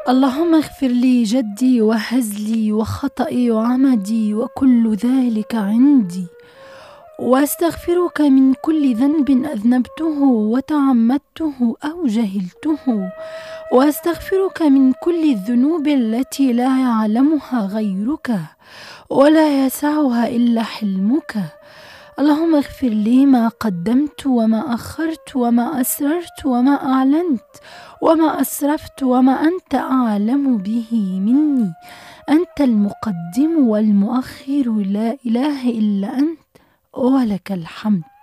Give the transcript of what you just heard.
اللهم اغفر لي جدي وهزلي وخطئي وعمدي وكل ذلك عندي، واستغفرك من كل ذنب أذنبته وتعمدته أو جهلته، واستغفرك من كل الذنوب التي لا يعلمها غيرك ولا يسعها إلا حلمك. اللهم اغفر لي ما قدمت وما أخرت وما أسررت وما أعلنت وما أسرفت وما أنت أعلم به مني. أنت المقدم والمؤخر، لا إله إلا أنت، ولك الحمد.